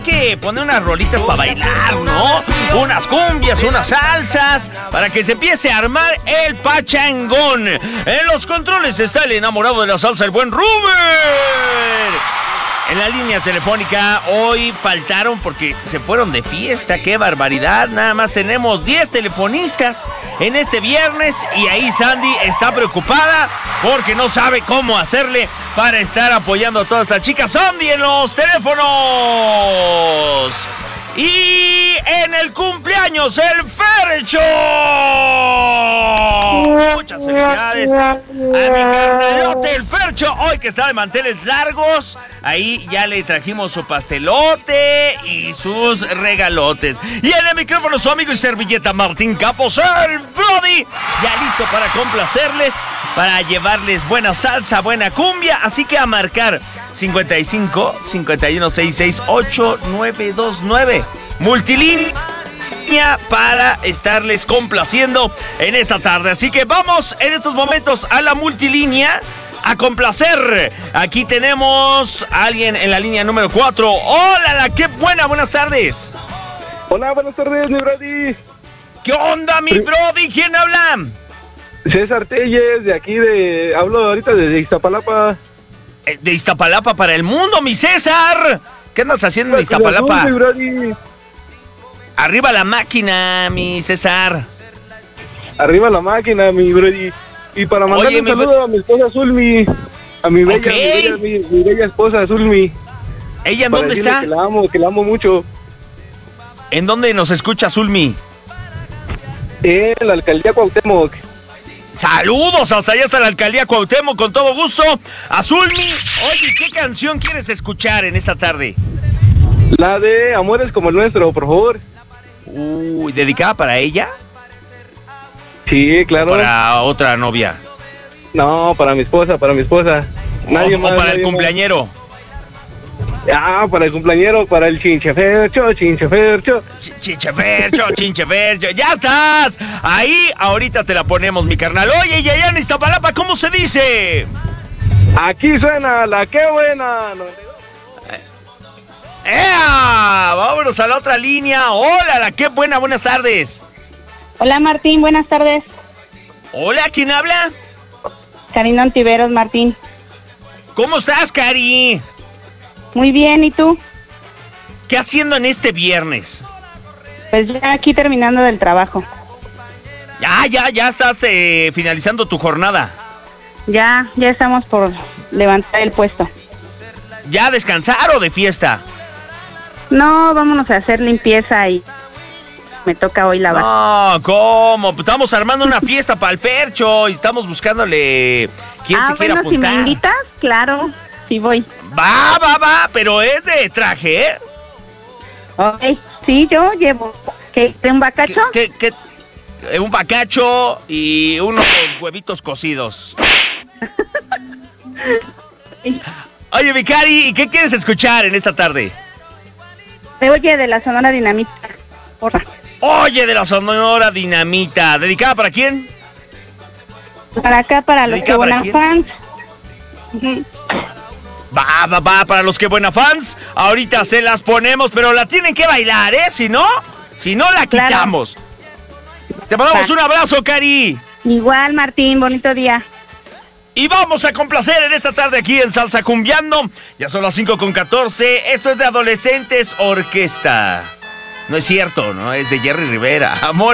que poner unas rolitas para bailar, ¿no? Unas cumbias, unas salsas, para que se empiece a armar el pachangón. En los controles está el enamorado de la salsa, el buen Rubén. En la línea telefónica hoy faltaron porque se fueron de fiesta. ¡Qué barbaridad! Nada más tenemos 10 telefonistas en este viernes y ahí Sandy está preocupada porque no sabe cómo hacerle para estar apoyando a todas estas chicas. Sandy en los teléfonos. Y en el cumpleaños, el Fercho. Muchas felicidades a mi carnalote, el Fercho. Hoy que está de manteles largos, ahí ya le trajimos su pastelote y sus regalotes. Y en el micrófono su amigo y servilleta Martín Campos, el Brody, ya listo para complacerles, para llevarles buena salsa, buena cumbia. Así que a marcar 55 51 66 8929. Multilínea para estarles complaciendo en esta tarde. Así que vamos en estos momentos a la multilínea a complacer. Aquí tenemos a alguien en la línea número 4. ¡Hola! ¡Qué buena! Buenas tardes. Hola, buenas tardes, mi Brody. ¿Qué onda, mi Brody? ¿Quién habla? César Telles, de aquí hablo ahorita desde Iztapalapa. De Iztapalapa para el mundo, mi César. ¿Qué andas haciendo en Iztapalapa? Mi Brody. Arriba la máquina, mi César. Arriba la máquina, mi Brody. Y para mandarle un saludo a mi esposa Zulmi. A mi bella, mi bella esposa Zulmi. ¿Ella en dónde está? Que la amo mucho. ¿En dónde nos escucha Zulmi? En la alcaldía Cuauhtémoc. Saludos hasta allá, hasta la alcaldía Cuauhtémoc, con todo gusto. A Zulmi. Oye, ¿qué canción quieres escuchar en esta tarde? La de Amores como el nuestro, por favor. Uy, ¿dedicada para ella? Sí, claro. ¿Para otra novia? No, para mi esposa. Nadie más. ¿O para el cumpleañero? Para el cumpleañero, para el chinchefercho. Chinchefercho. ¡Ya estás! Ahí, ahorita te la ponemos, mi carnal. Oye, y allá en Iztapalapa, ¿cómo se dice? Aquí suena la qué buena. ¡Ea! Vámonos a la otra línea. Hola, la qué buena, buenas tardes. Hola, Martín, buenas tardes. Hola, ¿quién habla? Karina Ontiveros, Martín. ¿Cómo estás, Cari? Muy bien, ¿y tú? ¿Qué haciendo en este viernes? Pues ya aquí terminando del trabajo. Ya estás finalizando tu jornada. Ya estamos por levantar el puesto. ¿Ya a descansar o de fiesta? No, vámonos a hacer limpieza y me toca hoy lavar. No, ¿cómo? Pues estamos armando una fiesta para el Fercho y estamos buscándole quién se quiera apuntar. Si me invitas, claro, sí voy. Va, pero es de traje, ¿eh? Ok, sí, yo llevo. ¿Qué? ¿Un bacacho? ¿Qué? Un bacacho y unos huevitos cocidos. Oye, mi Cari, ¿y qué quieres escuchar en esta tarde? Oye, de la Sonora Dinamita, porra. Oye, de la Sonora Dinamita. ¿Dedicada para quién? Para acá, para los que buenas fans. Va, para los que buena fans. Ahorita se las ponemos, pero la tienen que bailar, ¿eh? Si no la quitamos. Te mandamos un abrazo, Cari. Igual, Martín, bonito día. Y vamos a complacer en esta tarde aquí en Salsa Cumbiando. Ya son las 5:14. Esto es de Adolescentes Orquesta. No es cierto, ¿no? Es de Jerry Rivera. Amor.